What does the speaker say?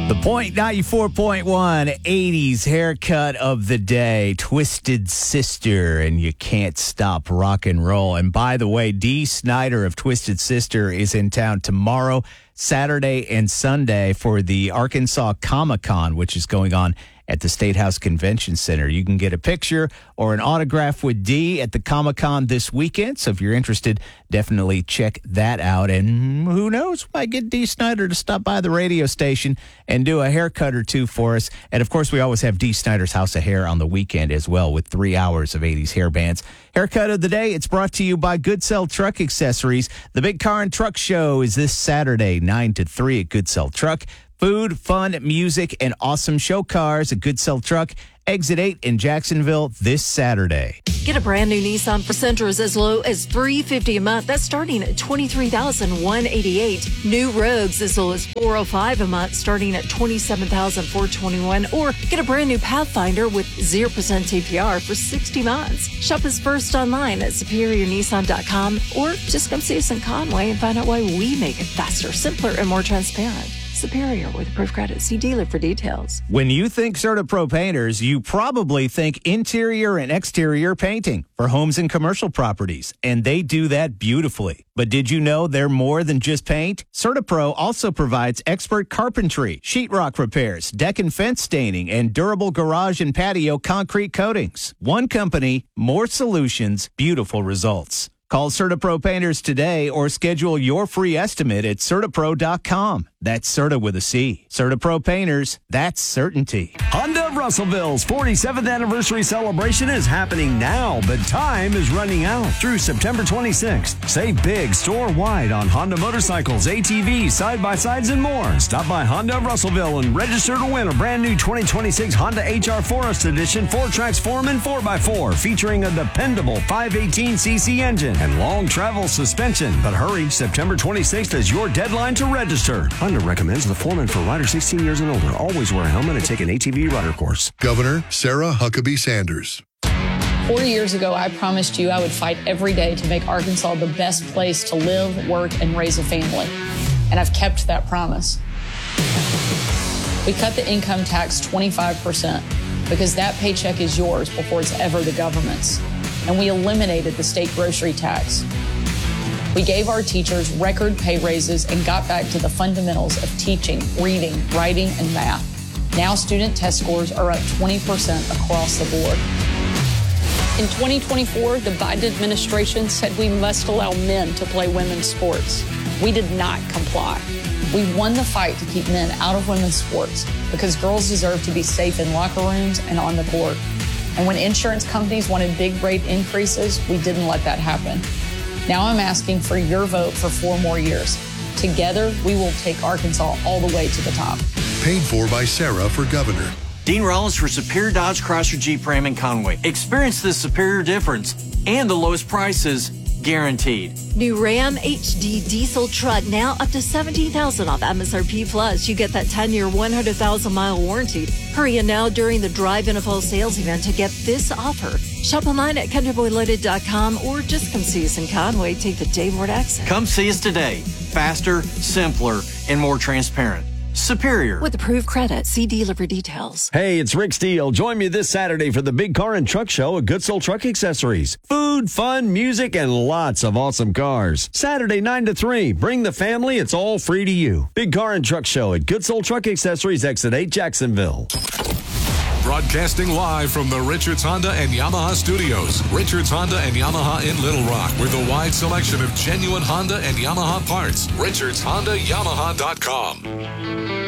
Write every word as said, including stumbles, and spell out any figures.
The Point ninety-four point one, eighties haircut of the day, Twisted Sister, and you can't stop rock and roll. And by the way, Dee Snider of Twisted Sister is in town tomorrow, Saturday, and Sunday for the Arkansas Comic-Con, which is going on at the State House Convention Center. You can get a picture or an autograph with Dee at the Comic-Con this weekend. So if you're interested, definitely check that out. And who knows, might get Dee Snider to stop by the radio station and do a haircut or two for us. And of course, we always have Dee Snider's House of Hair on the weekend as well with three hours of eighties hair bands. Haircut of the day, it's brought to you by Good Sell Truck Accessories. The Big Car and Truck Show is this Saturday, nine to three at Good Sell Truck. Food, fun, music, and awesome show cars at Good Sell Truck, Exit eight in Jacksonville this Saturday. Get a brand new Nissan Sentra as low as three hundred fifty dollars a month. That's starting at twenty-three thousand one hundred eighty-eight dollars. New Rogues as low as four hundred five dollars a month, starting at twenty-seven thousand four hundred twenty-one dollars. Or get a brand new Pathfinder with zero percent A P R for sixty months. Shop us first online at superior nissan dot com or just come see us in Conway and find out why we make it faster, simpler, and more transparent. Superior with approved credit. See dealer for details. When you think CertaPro Painters, you probably think interior and exterior painting for homes and commercial properties, and they do that beautifully. But did you know they're more than just paint? CertaPro also provides expert carpentry, sheetrock repairs, deck and fence staining, and durable garage and patio concrete coatings. One company, more solutions, beautiful results. Call CertaPro Painters today or schedule your free estimate at Certapro dot com. That's Certa with a C. CertaPro Painters, that's certainty. Honda of Russellville's forty-seventh anniversary celebration is happening now, but time is running out. Through September twenty-sixth, save big store-wide on Honda motorcycles, A T Vs, side-by-sides, and more. Stop by Honda of Russellville and register to win a brand new twenty twenty-six Honda H R Forest Edition four-Trax Foreman four by four featuring a dependable five eighteen c c engine and long travel suspension. But hurry, September twenty-sixth is your deadline to register. Honda recommends the Foreman for riders sixteen years and older. Always wear a helmet and take an A T V rider course. Governor Sarah Huckabee Sanders. Four years ago, I promised you I would fight every day to make Arkansas the best place to live, work, and raise a family. And I've kept that promise. We cut the income tax twenty-five percent because that paycheck is yours before it's ever the government's. And we eliminated the state grocery tax. We gave our teachers record pay raises and got back to the fundamentals of teaching, reading, writing, and math. Now student test scores are up twenty percent across the board. In twenty twenty-four, the Biden administration said we must allow men to play women's sports. We did not comply. We won the fight to keep men out of women's sports because girls deserve to be safe in locker rooms and on the court. And when insurance companies wanted big rate increases, we didn't let that happen. Now I'm asking for your vote for four more years. Together, we will take Arkansas all the way to the top. Paid for by Sarah for governor. Dean Rollins for Superior Dodge Chrysler Jeep Ram in Conway. Experience the superior difference and the lowest prices guaranteed. New Ram H D diesel truck now up to seventeen thousand dollars off M S R P Plus. You get that ten-year, one hundred thousand mile warranty. Hurry in now during the Drive N F L sales event to get this offer. Shop online at country boy loaded dot com or just come see us in Conway. Take the Dave Ward exit. Come see us today. Faster, simpler, and more transparent. Superior. With approved credit. See dealer for details. Hey, it's Rick Steele. Join me this Saturday for the Big Car and Truck Show at Good Soul Truck Accessories. Food, fun, music, and lots of awesome cars. Saturday, nine to three. Bring the family. It's all free to you. Big Car and Truck Show at Good Soul Truck Accessories, Exit eight, Jacksonville. Broadcasting live from the Richards Honda and Yamaha studios. Richards Honda and Yamaha in Little Rock with a wide selection of genuine Honda and Yamaha parts. Richards Honda Yamaha dot com.